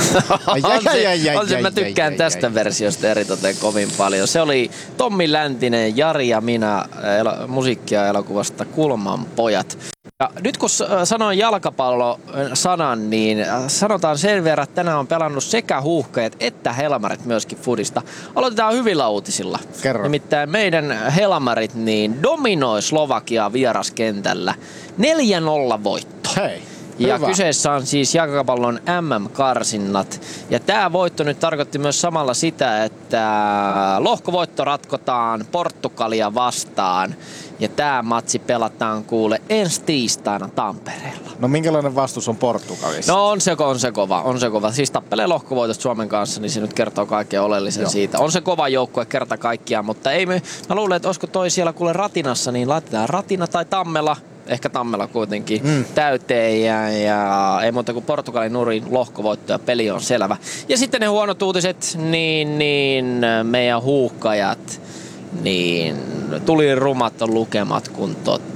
Mä tykkään tästä versiosta eritoten kovin paljon. Se oli Tommi Läntinen, Jari ja minä musiikkia elokuvasta Kulman pojat. Ja nyt kun sanoin jalkapallo-sanan, niin sanotaan sen verran, että tänään on pelannut sekä Huuhkajat että Helmarit myöskin fudista. Aloitetaan hyvillä uutisilla. Kerro. Nimittäin meidän Helmarit niin dominoi Slovakiaa vieraskentällä. 4-0 voitto. Hei. Ja hyvä. kyseessä on siis jalkapallon MM-karsinnat. Ja tämä voitto nyt tarkoitti myös samalla sitä, että lohkovoitto ratkotaan Portugalia vastaan. Ja tämä matsi pelataan kuule ensi tiistaina Tampereella. No minkälainen vastus on Portugalissa? No on se kova. Siis tappelee lohkovoitosta Suomen kanssa, niin se nyt kertoo kaiken oleellisen siitä. On se kova joukkue kerta kaikkiaan, mutta ei mä luulen, että olisiko toi siellä kuule Ratinassa, niin laitetaan Ratina tai Tammela. Ehkä Tammela kuitenkin täyteen ja ei muuta kuin Portugalin nurin lohkovoitto ja peli on selvä. Ja sitten ne huonot uutiset, niin meidän Huuhkajat, niin tuli rumat lukemat, kun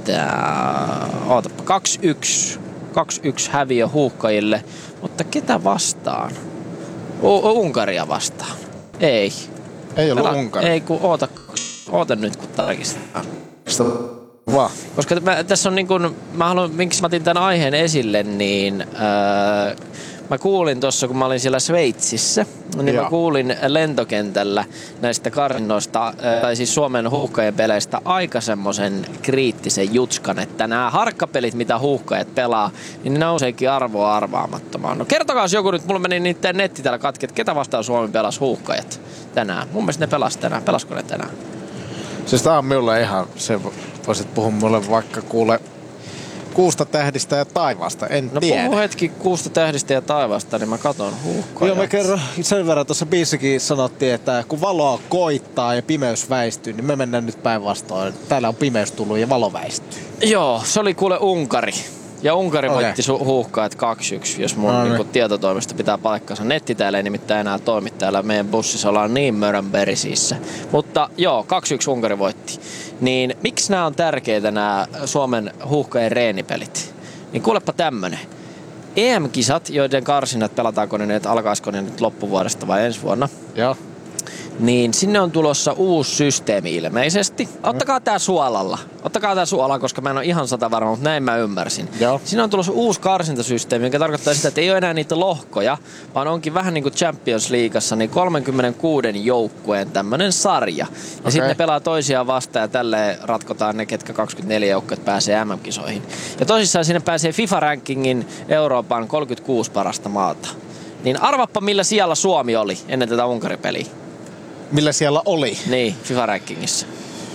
2-1 häviö Huuhkajille, mutta ketä vastaan? Unkaria vastaan. Ei ollut Unkari. Ei kun oota nyt kun tarkistetaan. Vaan. Koska tässä on niin kuin, miksi mä otin tämän aiheen esille, niin mä kuulin tuossa, kun mä olin siellä Sveitsissä, niin mä kuulin lentokentällä näistä karsinnoista, tai siis Suomen Huuhkajien peleistä aika semmoisen kriittisen jutskan, että nämä harkkapelit, mitä Huuhkajat pelaa, niin ne nouseekin arvoa arvaamattomaan. No kertokaa joku nyt, mulla meni niiden netti täällä katki, että ketä vastaan Suomi pelasi Huuhkajat tänään. Mun mielestä ne pelasi tänään. Pelasko ne tänään? Siis tää on minulle ihan se, voisit puhua mulle vaikka kuule Kuusta tähdistä ja taivaasta, en tiedä. No puhu hetki Kuusta tähdistä ja taivaasta, niin mä katon Huuhkajat. Joo, me kerron sen verran tuossa biisikin sanottiin, että kun valoa koittaa ja pimeys väistyy, niin me mennään nyt päinvastoin. Täällä on pimeys tullut ja valo väistyy. Joo, se oli kuule Unkari. Ja Unkari voitti Huuhkajat 2-1, jos mun tietotoimista pitää paikkansa. Netti täällä ei nimittäin enää toimi täällä. Meidän bussissa ollaan niin mörönperisissä. Mutta joo, 2-1 Unkari voitti. Niin miksi nämä on tärkeitä nämä Suomen Huuhkajien reenipelit? Niin kuulepa tämmönen. EM-kisat, joiden karsinnat pelataanko ne nyt, alkaisiko ne nyt loppuvuodesta vai ensi vuonna? Joo. Niin sinne on tulossa uusi systeemi ilmeisesti. Ottakaa tää suolalla. Ottakaa tää suolalla, koska mä en ole ihan 100 varma, mutta näin mä ymmärsin. Joo. Siinä on tulossa uusi karsintasysteemi, joka tarkoittaa sitä, että ei ole enää niitä lohkoja, vaan onkin vähän niin kuin Champions Leagueassa, niin 36 joukkueen tämmönen sarja. Ja sitten ne pelaa toisiaan vastaan ja tälleen ratkotaan ne, ketkä 24 joukkueet pääsee MM-kisoihin. Ja tosissaan sinne pääsee FIFA-rankingin Euroopan 36 parasta maata. Niin arvappa millä siellä Suomi oli ennen tätä Unkari-peliä. Millä siellä oli? Niin, FIFA-rankingissa.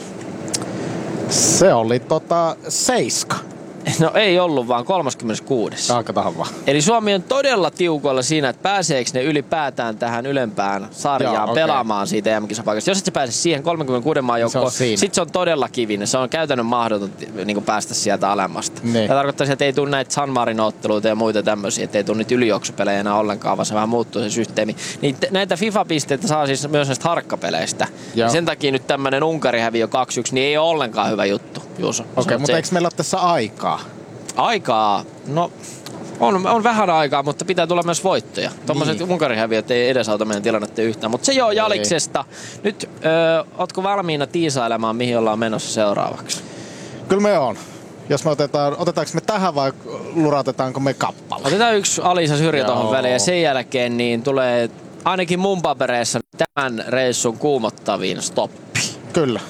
Se oli 7. No ei ollut, vaan 36. Kaakatahan vaan. Eli Suomi on todella tiukoilla siinä, että pääseekö ne ylipäätään tähän ylempään sarjaan pelaamaan siitä EM-kisapaikasta. Jos et se pääse siihen 36 maan joukkoon, sit se on todella kivinen. Se on käytännön mahdoton niin päästä sieltä alemmasta. Niin. Tämä tarkoittaa, että ei tule näitä San Marino-otteluita ja muita tämmöisiä, että ei tule niitä ylijuoksupelejä enää ollenkaan, vaan se vähän muuttuu se systeemi. Niin näitä FIFA-pisteitä saa siis myös näistä harkkapeleistä. Ja sen takia nyt tämmöinen Unkari-häviö 2-1, niin ei ole ollenkaan hyvä juttu, Juuso. Okei, mutta eikö meillä ole tässä aikaa? Aikaa? No, on vähän aikaa, mutta pitää tulla myös voittoja. Tuommoiset Unkari-häviöt ei edesauta meidän tilannetta yhtään. Mutta se joo Jaliksesta. Nyt, ootko valmiina tiisailemaan, mihin ollaan menossa seuraavaksi? Kyllä me on. Jos me otetaanko me tähän vai luratetaanko me kappale? Otetaan yksi Alisa Syrjä tuohon väliin ja sen jälkeen niin tulee ainakin mun papereissa tämän reissun kuumottavin stoppi. Kyllä.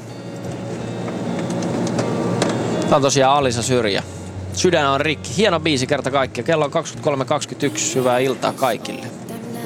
Tämä on tosiaan Alisa Syrjä. Sydän on rikki. Hieno biisi kerta kaikkiaan. Kello on 23.21. Hyvää iltaa kaikille.